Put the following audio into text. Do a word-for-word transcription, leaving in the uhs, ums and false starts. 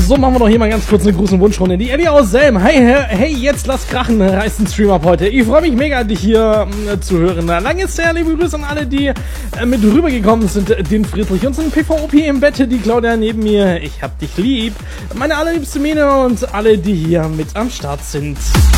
So, machen wir doch hier mal ganz kurz eine Gruß- und Wunschrunde. Die Ellie aus Selm. Hey, hey, hey, jetzt lass krachen, reißt den Stream ab heute. Ich freue mich mega, dich hier äh, zu hören. Lang ist her, liebe Grüße an alle, die äh, mit rübergekommen sind. Den Friedrich und den P V O P im Bett, die Claudia neben mir. Ich hab dich lieb. Meine allerliebste Mine und alle, die hier mit am Start sind.